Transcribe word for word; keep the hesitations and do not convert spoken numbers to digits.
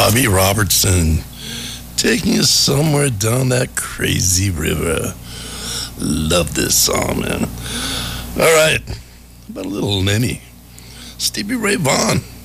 Robbie Robertson, taking us somewhere down that crazy river. Love this song, man. All right, about a little Lenny. Stevie Ray Vaughan.